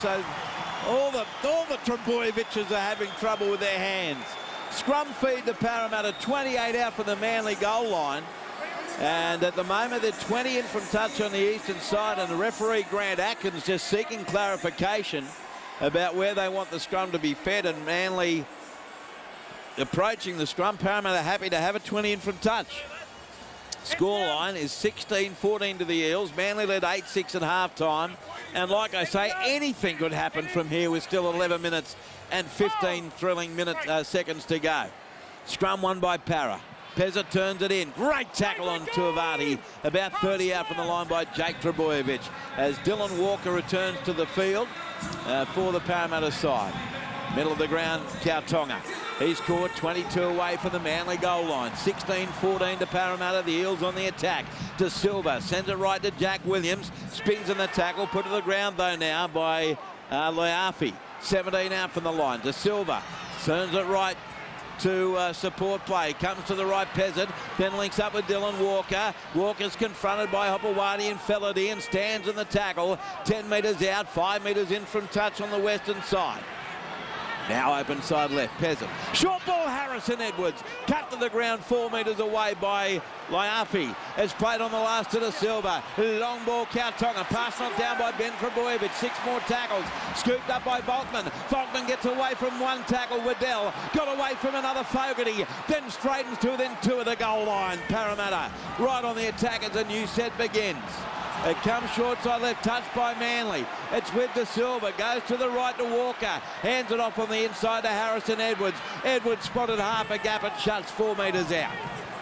So all the Trbojeviches are having trouble with their hands. Scrum feed to Parramatta, 28 out from the Manly goal line. And at the moment, they're 20 in from touch on the eastern side, and the referee, Grant Atkins, just seeking clarification about where they want the scrum to be fed, and Manly approaching the scrum. Parramatta happy to have it, 20 in from touch. Scoreline is 16-14 to the Eels. Manly led 8-6 at half-time. And like I say, anything could happen from here with still 11 minutes and 15 thrilling seconds to go. Scrum won by Parra. Pezza turns it in. Great tackle on Tuivasa. About 30 out from the line by Jake Trbojevic as Dylan Walker returns to the field for the Parramatta side. Middle of the ground, Kautonga. He's caught 22 away from the Manly goal line. 16-14 to Parramatta. The Eels on the attack. De Silva sends it right to Jack Williams. Spins in the tackle. Put to the ground though now by Leafi. 17 out from the line. De Silva turns it right to support play. Comes to the right, Peasant. Then links up with Dylan Walker. Walker's confronted by Hopewadi and Felady and stands in the tackle. 10 metres out. 5 metres in from touch on the western side. Now open side left, Peasant. Short ball, Harrison Edwards. Cut to the ground 4 metres away by Leafi. Has played on the last to the Silva. Long ball, Kautonga. Pass knocked down by Ben Trbojevic. 6 more tackles. Scooped up by Volkman. Volkman gets away from one tackle. Waddell got away from another, Fogarty. Then straightens to within 2 of the goal line. Parramatta right on the attack as a new set begins. It comes short side left, touched by Manly. It's with De Silva, goes to the right to Walker. Hands it off on the inside to Harrison Edwards. Edwards spotted half a gap and shuts 4 metres out.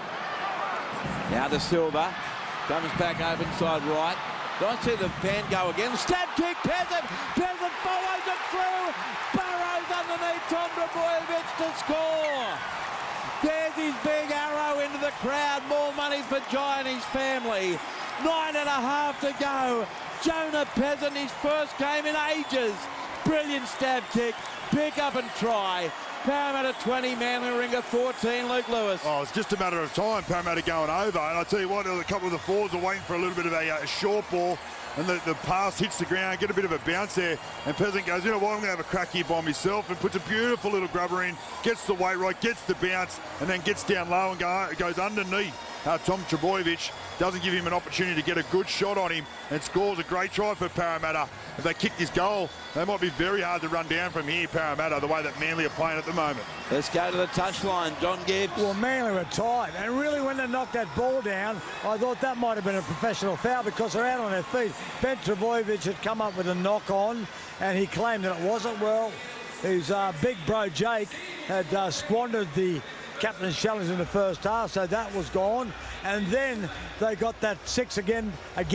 Now De Silva comes back open side right. Don't see the fan go again. Stab kick, Peasant. Peasant follows it through. Burrows underneath Tom Trbojevic to score. There's his big arrow into the crowd. More money for Jai and his family. 9.5 to go. Jonah Peasant, his first game in ages. Brilliant stab kick. Pick up and try. Parramatta 20, Manly Warringah 14, Luke Lewis. Oh, it's just a matter of time, Parramatta going over. And I tell you what, a couple of the forwards are waiting for a little bit of a short ball. And the pass hits the ground, get a bit of a bounce there. And Peasant goes, you know what, I'm going to have a crack here by myself, and puts a beautiful little grubber in, gets the weight right, gets the bounce, and then gets down low and goes underneath Tom Trbojevic. Doesn't give him an opportunity to get a good shot on him, and scores a great try for Parramatta. If they kick this goal, they might be very hard to run down from here, Parramatta, the way that Manly are playing at the moment. Let's go to the touchline, John Gibbs. Well, Manly were tight, and really when they knocked that ball down, I thought that might have been a professional foul because they're out on their feet. Ben Trbojevic had come up with a knock on, and he claimed that it wasn't. Well, his big bro Jake had squandered the captain's challenge in the first half, so that was gone. And then they got that 6 again,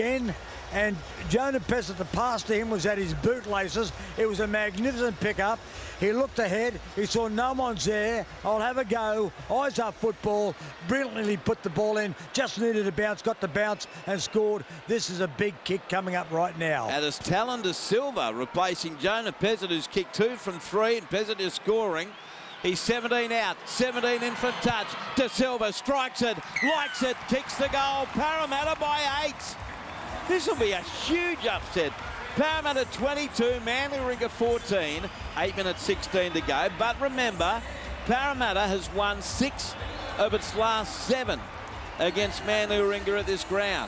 and Jonah Peasant, the pass to him was at his bootlaces. It was a magnificent pickup. He looked ahead, he saw no one's there. I'll have a go. Eyes up football. Brilliantly put the ball in. Just needed a bounce, got the bounce and scored. This is a big kick coming up right now. And it's Talon De Silva replacing Jonah Peasant, who's kicked 2 from 3, and Peasant is scoring. He's 17 out, 17 in from touch. De Silva strikes it, likes it, kicks the goal. Parramatta by 8. This will be a huge upset. Parramatta 22, Manly Warringah 14. 8 minutes 16 to go. But remember, Parramatta has won 6 of its last 7 against Manly Warringah at this ground.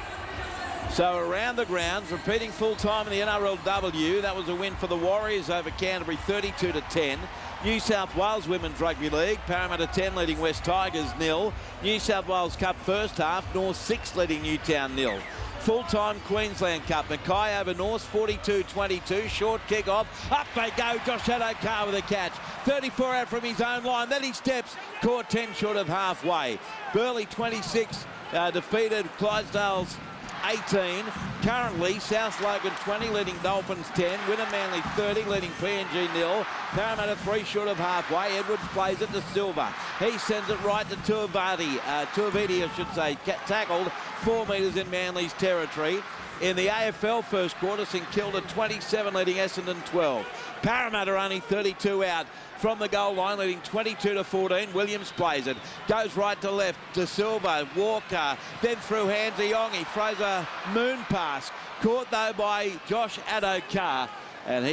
So around the grounds, repeating full time in the NRLW. That was a win for the Warriors over Canterbury, 32-10. New South Wales Women's Rugby League, Parramatta 10 leading West Tigers 0. New South Wales Cup first half, North 6 leading Newtown 0. Full-time Queensland Cup, Mackay over North 42-22. Short kick off. Up they go. Josh Adokar with a catch. 34 out from his own line. Then he steps. Caught 10 short of halfway. Burleigh 26 defeated Clydesdale's 18. Currently, South Logan 20 leading Dolphins 10. Winner Manly 30 leading PNG 0. Parramatta 3 short of halfway. Edwards plays it to Silva. He sends it right to Tuivasa, I should say, tackled 4 metres in Manly's territory. In the AFL first quarter, St Kilda 27 leading Essendon 12. Parramatta only 32 out from the goal line, leading 22-14. Williams plays it, goes right to left to Silva, Walker, then through hands to Yongi. Fraser Moon pass, caught though by Josh Adokar. and he